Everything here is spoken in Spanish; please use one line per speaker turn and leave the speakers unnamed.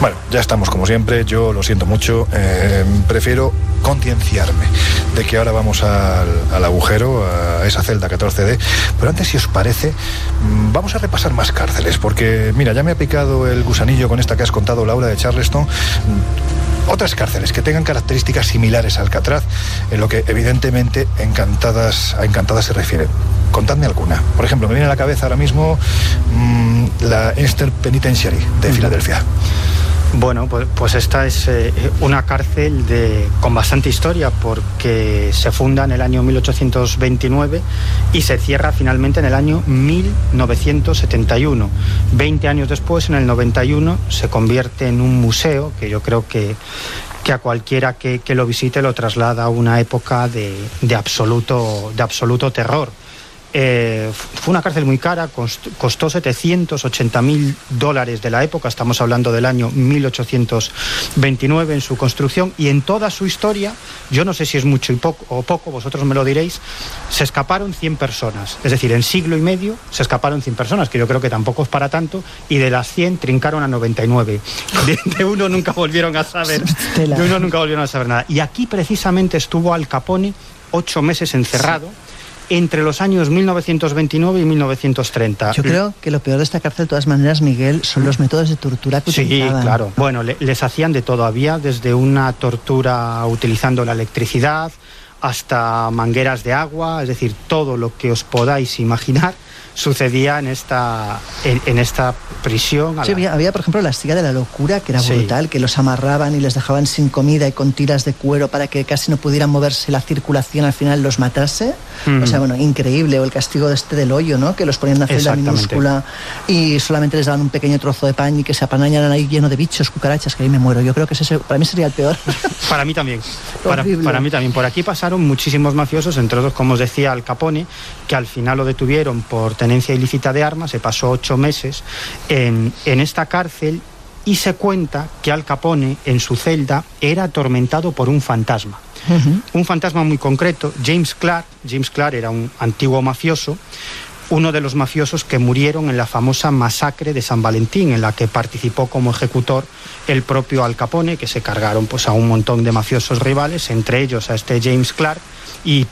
Bueno, ya estamos como siempre, yo lo siento mucho, prefiero concienciarme de que ahora vamos al agujero, a esa celda 14D, pero antes, si os parece, vamos a repasar más cárceles, porque mira, ya me ha picado el gusanillo con esta que has contado, Laura, de Charleston. Otras cárceles que tengan características similares a Alcatraz, en lo que evidentemente a Encantadas se refiere. Contadme alguna. Por ejemplo, me viene a la cabeza ahora mismo la Eastern Penitentiary de Filadelfia.
Bueno, pues esta es una cárcel con bastante historia, porque se funda en el año 1829 y se cierra finalmente en el año 1971. 20 años después, en el 91, se convierte en un museo que yo creo que a cualquiera que lo visite lo traslada a una época de absoluto terror. Fue una cárcel muy cara, costó $780.000 de la época, estamos hablando del año 1829 en su construcción, y en toda su historia, yo no sé si es mucho o poco, vosotros me lo diréis, se escaparon 100 personas, es decir, en siglo y medio se escaparon 100 personas, que yo creo que tampoco es para tanto, y de las 100 trincaron a 99, de uno nunca volvieron a saber nada, y aquí precisamente estuvo Al Capone 8 meses encerrado, entre los años 1929 y 1930.
Yo creo que lo peor de esta cárcel, de todas maneras, Miguel, son los métodos de tortura que utilizaban.
Sí, claro. Bueno, les hacían de todo. Había desde una tortura utilizando la electricidad hasta mangueras de agua, es decir, todo lo que os podáis imaginar sucedía en esta prisión.
Sí, había, por ejemplo, la silla de la locura, que era brutal, que los amarraban y les dejaban sin comida y con tiras de cuero para que casi no pudieran moverse, la circulación al final los matase. O sea, bueno, increíble. O el castigo del hoyo, ¿no? Que los ponían en una celda minúscula y solamente les daban un pequeño trozo de pan y que se apañaran ahí lleno de bichos, cucarachas, que ahí me muero. Yo creo que ese para mí sería el peor.
Para mí también. Para mí también. Por aquí pasaron muchísimos mafiosos, entre otros, como os decía, Al Capone, que al final lo detuvieron por tenencia ilícita de armas. Se pasó 8 meses en esta cárcel, y se cuenta que Al Capone en su celda era atormentado por un fantasma. Un fantasma muy concreto, James Clark. James Clark era un antiguo mafioso, uno de los mafiosos que murieron en la famosa masacre de San Valentín, en la que participó como ejecutor el propio Al Capone, que se cargaron pues a un montón de mafiosos rivales, entre ellos a este James Clark, y